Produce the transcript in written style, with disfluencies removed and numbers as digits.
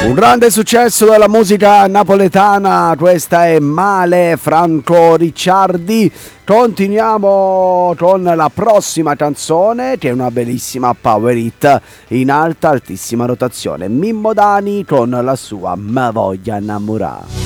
Un grande successo della musica napoletana, questa è Male, Franco Ricciardi. Continuiamo con la prossima canzone, che è una bellissima power hit in alta, altissima rotazione. Mimmo Dani con la sua Ma voglia innamorare.